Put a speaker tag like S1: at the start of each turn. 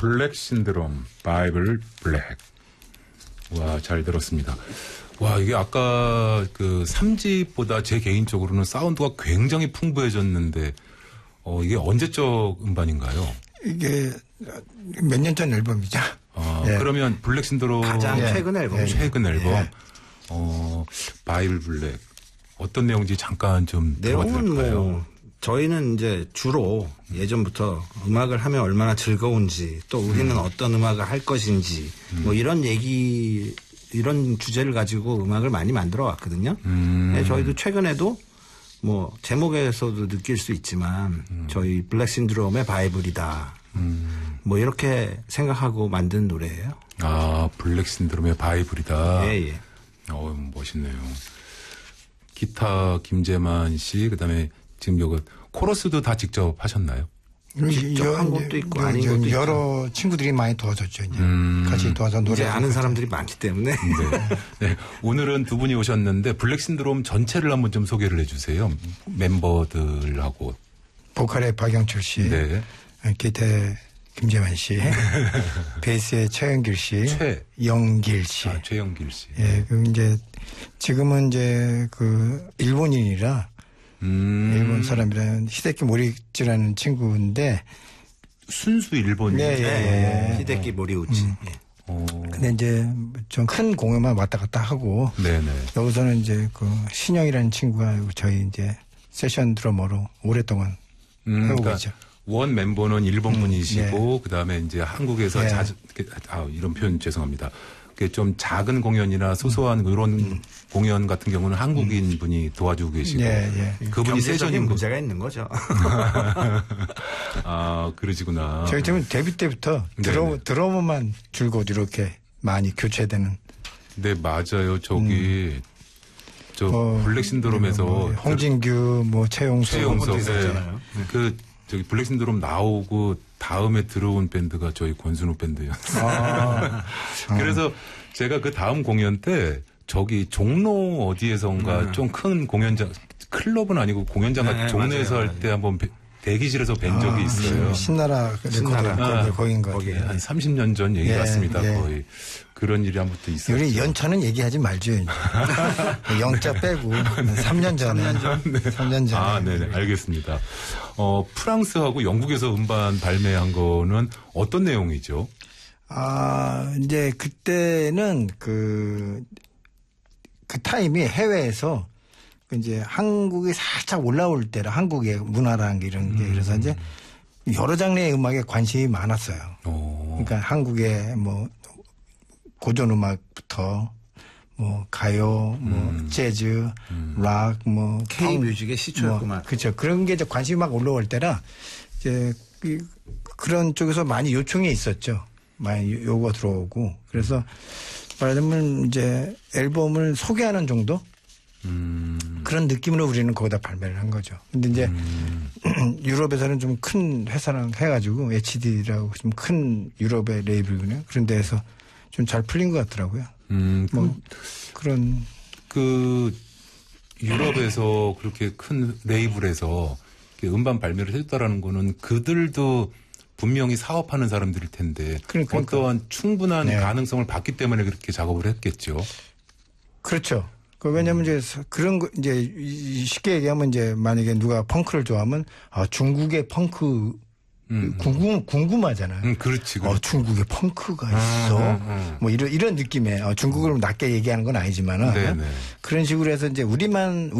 S1: 블랙 신드롬, 바이블 블랙. 와, 잘 들었습니다. 와, 이게 아까 그 3집보다 제 개인적으로는 사운드가 굉장히 풍부해졌는데, 이게 언제적 음반인가요?
S2: 이게 몇 년 전 앨범이죠.
S1: 예. 그러면 블랙 신드롬.
S3: 가장 최근 앨범.
S1: 최근 앨범. 바이블 블랙. 어떤 내용인지 잠깐 좀
S3: 내용은
S1: 들어볼까요?
S3: 뭐 저희는 이제 주로 예전부터 음악을 하면 얼마나 즐거운지 또 우리는 어떤 음악을 할 것인지 뭐 이런 얘기 이런 주제를 가지고 음악을 많이 만들어 왔거든요. 네, 저희도 최근에도 뭐 제목에서도 느낄 수 있지만 저희 블랙 신드롬의 바이블이다. 뭐 이렇게 생각하고 만든 노래예요.
S1: 아, 블랙 신드롬의 바이블이다.
S3: 예, 예.
S1: 멋있네요. 기타 김재만 씨, 그다음에 지금 요거 코러스도 다 직접 하셨나요?
S3: 직접 한 것도 있고 아닌 것도 있고.
S2: 여러 친구들이 많이 도와줬죠. 이제 같이 도와서 노래.
S3: 이제 아는 사람들이 많기 때문에.
S1: 네. 오늘은 두 분이 오셨는데 블랙 신드롬 전체를 한번 좀 소개를 해주세요. 멤버들하고.
S2: 보컬의 박영철 씨,
S1: 네.
S2: 기타의 김재만 씨, 베이스의 최영길 씨, 영길 씨.
S1: 최영길 씨.
S2: 예, 그 이제 지금은 이제 그 일본인이라 일본 사람이라는 히데키 모리우치라는 친구인데
S1: 순수 일본인.
S2: 네,
S3: 히데키 모리우치.
S2: 근데 이제 좀 큰 공연만 왔다 갔다 하고
S1: 네네.
S2: 여기서는 이제 그 신영이라는 친구가 저희 이제 세션 드러머로 오랫동안 해오고
S1: 그러니까
S2: 있죠.
S1: 원 멤버는 일본 분이시고 그다음에 이제 한국에서 이런 표현 죄송합니다. 좀 작은 공연이나 소소한 이런 공연 같은 경우는 한국인 분이 도와주고 계시고 그분이 세션인
S3: 문제가 있는 거죠.
S1: 아, 그러시구나.
S2: 저희 지금 데뷔 때부터 드러머만 줄곧 이렇게 많이 교체되는.
S1: 네, 맞아요. 저기 저 블랙 신드롬에서
S2: 홍진규, 뭐 최용석
S1: 그 저기 블랙 신드롬 나오고 다음에 들어온 밴드가 저희 권순우 밴드였어요. 그래서 제가 그 다음 공연 때 저기 종로 어디에선가 좀 큰 공연장, 클럽은 아니고 공연장 종로에서 할 때 한번 대기실에서 뵌 적이 있어요.
S2: 신나라 레코드 거긴 거.
S1: 거기 한 30년 전 얘기 같습니다. 거의 그런 일이 한 번도 있었어요.
S2: 우리 연차는 얘기하지 말죠. 영자 빼고 3년 전에. 3년 전에.
S1: 아, 네네, 알겠습니다. 프랑스하고 영국에서 음반 발매한 거는 어떤 내용이죠?
S2: 아, 이제 그때는 그 타임이 해외에서 이제 한국이 살짝 올라올 때라 한국의 문화라는 게 이런 게 그래서 이제 여러 장르의 음악에 관심이 많았어요. 그러니까 한국의 뭐 고전 음악부터 뭐 가요, 뭐 재즈, 락, 뭐
S3: K 뮤직의 시초였구만.
S2: 뭐, 그렇죠. 그런 게 이제 관심이 막 올라올 때라 이제 그런 쪽에서 많이 요청이 있었죠. 많이 요구가 들어오고 그래서 말하자면 이제 앨범을 소개하는 정도. 그런 느낌으로 우리는 거기다 발매를 한 거죠. 근데 이제 유럽에서는 좀 큰 회사랑 해가지고 HD라고 좀 큰 유럽의 레이블이군요. 그런 데에서 좀 잘 풀린 것 같더라고요. 뭐 그런
S1: 그 유럽에서 그렇게 큰 레이블에서 음반 발매를 했다라는 거는 그들도 분명히 사업하는 사람들일 텐데
S2: 그러니까.
S1: 어떠한 충분한 가능성을 봤기 때문에 그렇게 작업을 했겠죠.
S2: 그렇죠. 왜냐면 이제 그런 거 이제 쉽게 얘기하면 이제 만약에 누가 펑크를 좋아하면 중국의 펑크 궁금하잖아요.
S1: 그렇지.
S2: 중국에 펑크가 있어. 뭐 이런 느낌의 중국을 낮게 얘기하는 건 아니지만은 그런 식으로 해서 이제